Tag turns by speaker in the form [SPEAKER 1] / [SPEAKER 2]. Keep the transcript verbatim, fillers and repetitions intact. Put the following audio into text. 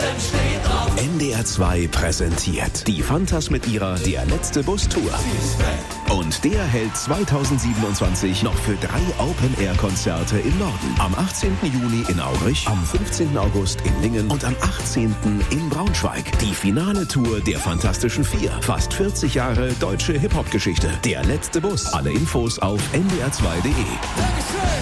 [SPEAKER 1] N D R zwei präsentiert die Phantas mit ihrer Der letzte Bus Tour. Und der hält zweitausendsiebenundzwanzig noch für drei Open-Air-Konzerte im Norden. Am achtzehnten Juni in Aurich, am fünfzehnten August in Lingen und am achtzehnten in Braunschweig. Die finale Tour der Fantastischen Vier. Fast vierzig Jahre deutsche Hip-Hop-Geschichte. Der letzte Bus. Alle Infos auf n d r zwei punkt d e.